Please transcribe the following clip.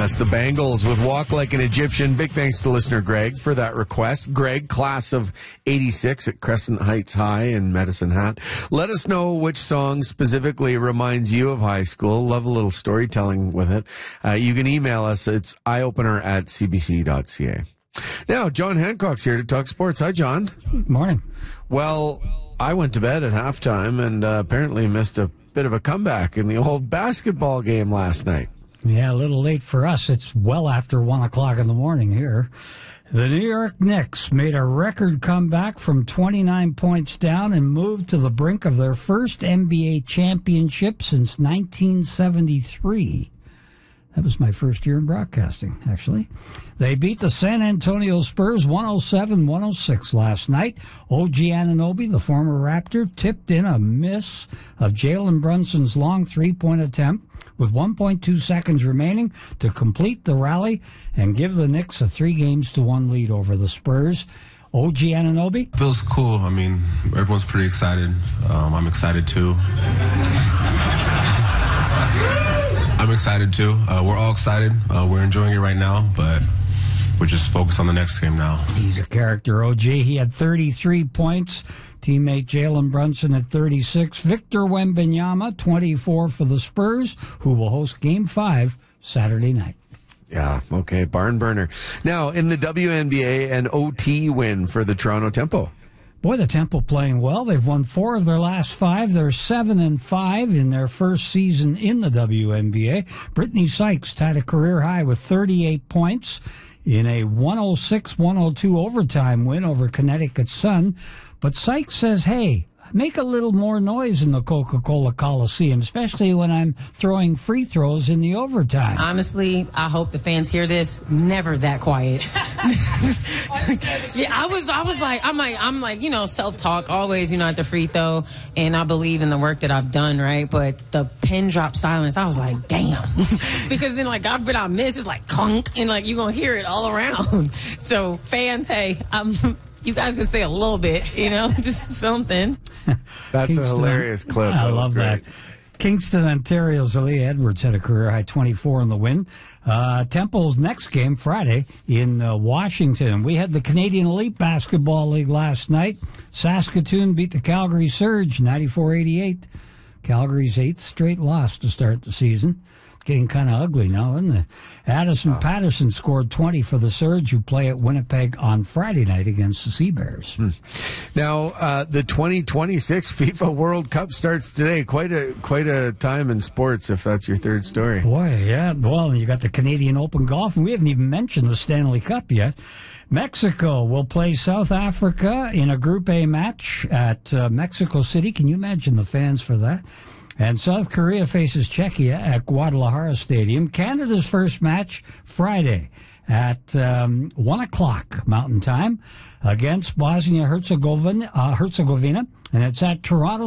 That's the Bangles with Walk Like an Egyptian. Big thanks to listener Greg for that request. Greg, class of 86 at Crescent Heights High in Medicine Hat. Let us know which song specifically reminds you of high school. Love a little storytelling with it. You can email us. It's eyeopener@cbc.ca. Now, John Hancock's here to talk sports. Hi, John. Morning. Well, I went to bed at halftime and apparently missed a bit of a comeback in the old basketball game last night. Yeah, a little late for us. It's well after 1 o'clock in the morning here. The New York Knicks made a record comeback from 29 points down and moved to the brink of their first NBA championship since 1973. That was my first year in broadcasting, actually. They beat the San Antonio Spurs 107-106 last night. OG Anunoby, the former Raptor, tipped in a miss of Jalen Brunson's long three-point attempt with 1.2 seconds remaining to complete the rally and give the Knicks a 3-1 lead over the Spurs. OG Anunoby? Feels cool. I mean, everyone's pretty excited. I'm excited too. I'm excited too. We're all excited. We're enjoying it right now, but we're just focused on the next game now. He's a character, OG. He had 33 points. Teammate Jalen Brunson at 36. Victor Wembanyama, 24 for the Spurs, who will host Game 5 Saturday night. Yeah, okay, barn burner. Now, in the WNBA, an OT win for the Toronto Tempo. Boy, the Temple playing well. They've won 4 of their last 5. They're 7-5 in their first season in the WNBA. Brittany Sykes tied a career high with 38 points in a 106-102 overtime win over Connecticut Sun. But Sykes says, hey, make a little more noise in the Coca-Cola Coliseum, especially when I'm throwing free throws in the overtime. Honestly, I hope the fans hear this. Never that quiet. Yeah, I was like, I'm like, self-talk always, at the free throw, and I believe in the work that I've done, right? But the pin drop silence, I was like, damn. Because then, I miss, it's like clunk, and you're going to hear it all around. So fans, hey, you guys can say a little bit, just something. That's Kingston, a hilarious clip. I love that. Kingston, Ontario's Aaliyah Edwards had a career-high 24 in the win. Temple's next game, Friday, in Washington. We had the Canadian Elite Basketball League last night. Saskatoon beat the Calgary Surge 94-88. Calgary's 8th straight loss to start the season. Getting kind of ugly now, isn't it? Addison Patterson scored 20 for the Surge, who play at Winnipeg on Friday night against the Sea Bears. Now, the 2026 FIFA World Cup starts today. Quite a time in sports, if that's your third story. Boy, yeah. Well, you got the Canadian Open Golf, and we haven't even mentioned the Stanley Cup yet. Mexico will play South Africa in a Group A match at Mexico City. Can you imagine the fans for that? And South Korea faces Czechia at Guadalajara Stadium. Canada's first match Friday at 1 o'clock Mountain Time against Bosnia-Herzegovina, and it's at Toronto